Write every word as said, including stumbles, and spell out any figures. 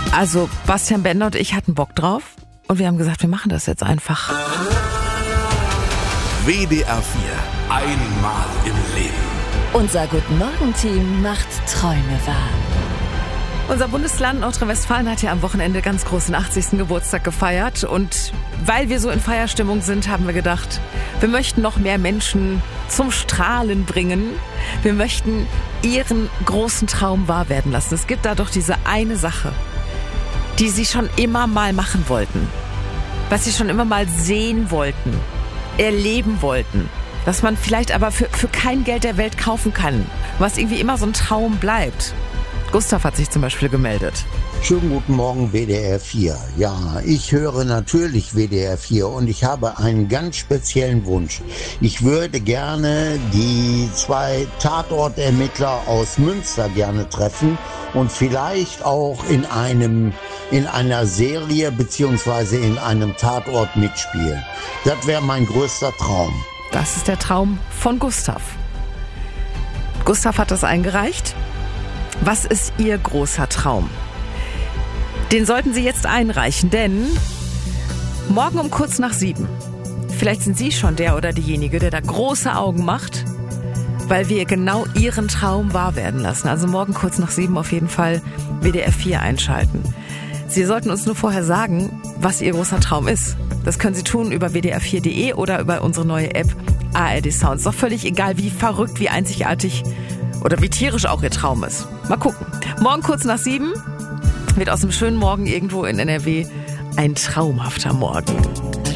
Also Bastian Bender und ich hatten Bock drauf und wir haben gesagt, wir machen das jetzt einfach. W D R vier. Einmal im Leben. Unser Guten-Morgen-Team macht Träume wahr. Unser Bundesland Nordrhein-Westfalen hat ja am Wochenende ganz großen achtzigsten Geburtstag gefeiert. Und weil wir so in Feierstimmung sind, haben wir gedacht, wir möchten noch mehr Menschen zum Strahlen bringen. Wir möchten ihren großen Traum wahr werden lassen. Es gibt da doch diese eine Sache, die sie schon immer mal machen wollten. Was sie schon immer mal sehen wollten, erleben wollten. Das man vielleicht aber für, für kein Geld der Welt kaufen kann. Was irgendwie immer so ein Traum bleibt. Gustav hat sich zum Beispiel gemeldet. Schönen guten Morgen, W D R vier. Ja, ich höre natürlich W D R vier und ich habe einen ganz speziellen Wunsch. Ich würde gerne die zwei Tatortermittler aus Münster gerne treffen und vielleicht auch in einem in einer Serie beziehungsweise in einem Tatort mitspielen. Das wäre mein größter Traum. Das ist der Traum von Gustav. Gustav hat das eingereicht. Was ist Ihr großer Traum? Den sollten Sie jetzt einreichen, denn morgen um kurz nach sieben, vielleicht sind Sie schon der oder diejenige, der da große Augen macht, weil wir genau Ihren Traum wahr werden lassen. Also morgen kurz nach sieben auf jeden Fall W D R vier einschalten. Sie sollten uns nur vorher sagen, was Ihr großer Traum ist. Das können Sie tun über w d r vier punkt d e oder über unsere neue App A R D Sounds. Doch völlig egal, wie verrückt, wie einzigartig oder wie tierisch auch Ihr Traum ist. Mal gucken. Morgen kurz nach sieben wird aus dem schönen Morgen irgendwo in N R W ein traumhafter Morgen.